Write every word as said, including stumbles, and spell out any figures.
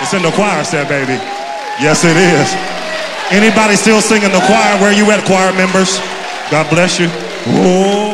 It's in the choir set, baby. Yes, it is. Anybody still singing the choir? Where you at, choir members? God bless you. Oh.